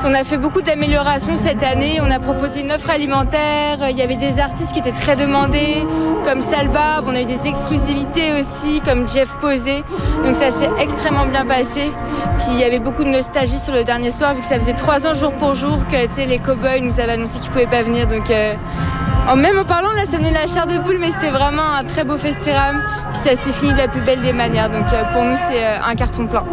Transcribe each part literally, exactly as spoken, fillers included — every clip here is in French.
On a fait beaucoup d'améliorations cette année. On a proposé une offre alimentaire. Il y avait des artistes qui étaient très demandés, comme Salbab. On a eu des exclusivités aussi, comme Jeff Posé. Donc ça s'est extrêmement bien passé. Puis il y avait beaucoup de nostalgie sur le dernier soir, vu que ça faisait trois ans jour pour jour que tu sais, les Cowboys nous avaient annoncé qu'ils pouvaient pas venir. Donc euh, même en parlant, là, ça me met la chair de poule, mais c'était vraiment un très beau festiram. Puis ça s'est fini de la plus belle des manières. Donc euh, pour nous, c'est euh, un carton plein.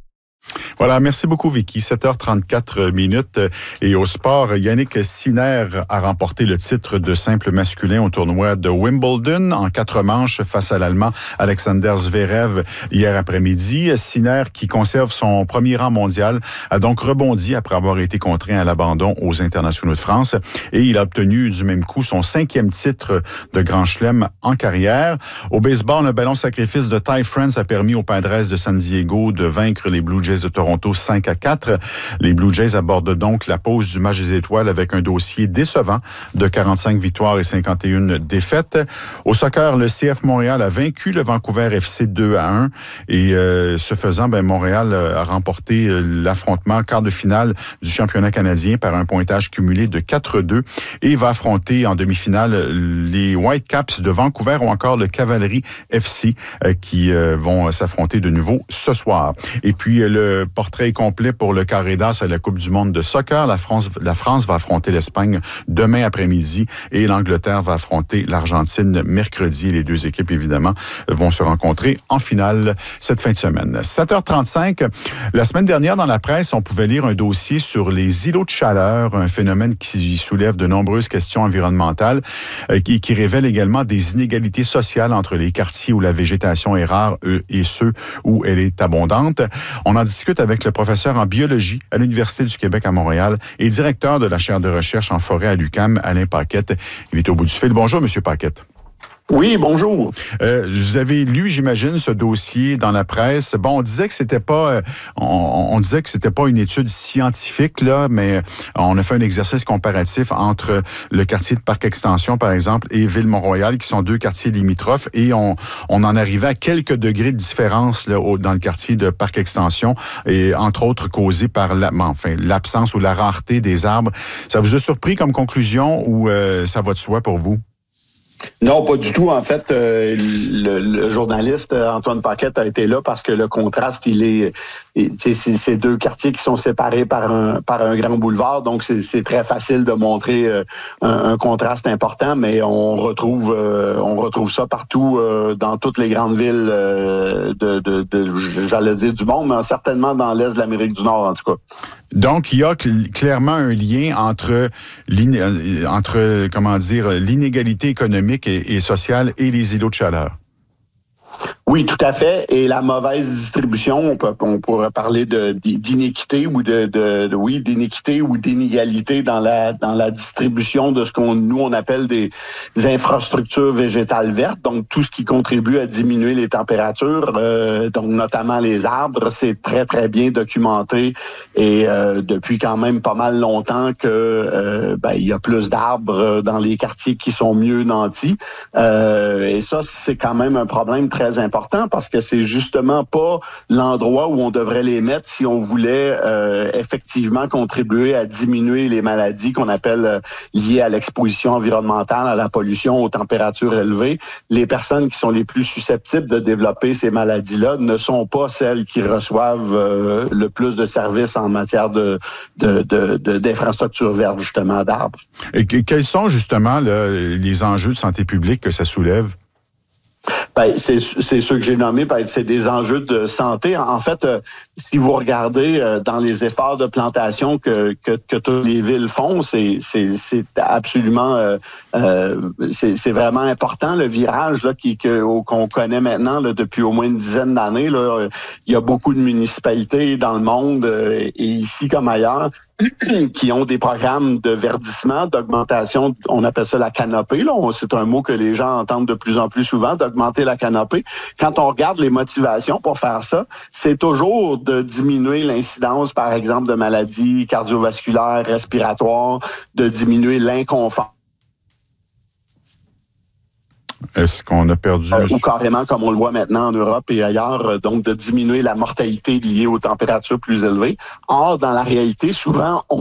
Voilà, merci beaucoup Vicky. sept heures trente-quatre minutes. Et au sport, Yannick Sinner a remporté le titre de simple masculin au tournoi de Wimbledon en quatre manches face à l'Allemand Alexander Zverev hier après-midi. Sinner, qui conserve son premier rang mondial, a donc rebondi après avoir été contraint à l'abandon aux internationaux de France. Et il a obtenu du même coup son cinquième titre de Grand Chelem en carrière. Au baseball, le ballon sacrifice de Ty France a permis aux Padres de San Diego de vaincre les Blue Jays de Toronto cinq à quatre. Les Blue Jays abordent donc la pause du match des étoiles avec un dossier décevant de quarante-cinq victoires et cinquante et une défaites. Au soccer, le C F Montréal a vaincu le Vancouver F C deux à un et euh, ce faisant, ben, Montréal a remporté l'affrontement quart de finale du championnat canadien par un pointage cumulé de quatre deux et va affronter en demi-finale les Whitecaps de Vancouver ou encore le Cavalry F C euh, qui euh, vont s'affronter de nouveau ce soir. Et puis le portrait complet pour le carré d'as à la Coupe du monde de soccer. La France, la France va affronter l'Espagne demain après-midi et l'Angleterre va affronter l'Argentine mercredi. Les deux équipes, évidemment, vont se rencontrer en finale cette fin de semaine. sept heures trente-cinq. La semaine dernière, dans la presse, on pouvait lire un dossier sur les îlots de chaleur, un phénomène qui soulève de nombreuses questions environnementales, euh, qui, qui révèle également des inégalités sociales entre les quartiers où la végétation est rare et ceux où elle est abondante. On en discute avec le professeur en biologie à l'Université du Québec à Montréal et directeur de la chaire de recherche en forêt à l'U Q A M, Alain Paquette. Il est au bout du fil. Bonjour, Monsieur Paquette. Oui, bonjour. Euh, vous avez lu, j'imagine, ce dossier dans la presse. Bon, on disait que c'était pas, on, on disait que c'était pas une étude scientifique là, mais on a fait un exercice comparatif entre le quartier de Parc Extension, par exemple, et Ville-Mont-Royal, qui sont deux quartiers limitrophes, et on, on en arrivait à quelques degrés de différence là, au, dans le quartier de Parc Extension, et entre autres causés par la, enfin, l'absence ou la rareté des arbres. Ça vous a surpris comme conclusion ou euh, ça va de soi pour vous? Non, pas du tout. En fait, euh, le, le journaliste Antoine Paquette a été là parce que le contraste, il est, c'est ces deux quartiers qui sont séparés par un par un grand boulevard, donc c'est très facile de montrer euh, un, un contraste important. Mais on retrouve euh, on retrouve ça partout euh, dans toutes les grandes villes euh, de, de, de j'allais dire du monde, mais certainement dans l'est de l'Amérique du Nord en tout cas. Donc, il y a cl- clairement un lien entre entre comment dire l'inégalité économique et, et sociale et les îlots de chaleur. Oui, tout à fait. Et la mauvaise distribution, on peut, on pourrait parler de d'inéquité ou de, de, de oui, d'inéquité ou d'inégalité dans la dans la distribution de ce qu'on nous on appelle des, des infrastructures végétales vertes. Donc tout ce qui contribue à diminuer les températures, euh, donc notamment les arbres, c'est très très bien documenté et euh, depuis quand même pas mal longtemps que euh, ben il y a plus d'arbres dans les quartiers qui sont mieux nantis. Euh, et ça c'est quand même un problème très important. important parce que c'est justement pas l'endroit où on devrait les mettre si on voulait euh, effectivement contribuer à diminuer les maladies qu'on appelle euh, liées à l'exposition environnementale, à la pollution, aux températures élevées. Les personnes qui sont les plus susceptibles de développer ces maladies-là ne sont pas celles qui reçoivent euh, le plus de services en matière de, de, de, de, d'infrastructures vertes, justement, d'arbres. Et quels sont justement là, les enjeux de santé publique que ça soulève? Ben, c'est, c'est ceux que j'ai nommés, ben, c'est des enjeux de santé. En fait, euh, si vous regardez euh, dans les efforts de plantation que, que, que toutes les villes font, c'est, c'est, c'est absolument, euh, euh, c'est, c'est vraiment important, le virage là, qui, que, qu'on connaît maintenant là, depuis au moins une dizaine d'années. Là. Il y a beaucoup de municipalités dans le monde, euh, et ici comme ailleurs, qui ont des programmes de verdissement, d'augmentation, on appelle ça la canopée, là. C'est un mot que les gens entendent de plus en plus souvent, d'augmenter la canopée. Quand on regarde les motivations pour faire ça, c'est toujours de diminuer l'incidence, par exemple, de maladies cardiovasculaires, respiratoires, de diminuer l'inconfort. Est-ce qu'on a perdu... Euh, ou carrément, comme on le voit maintenant en Europe et ailleurs, euh, donc de diminuer la mortalité liée aux températures plus élevées. Or, dans la réalité, souvent, on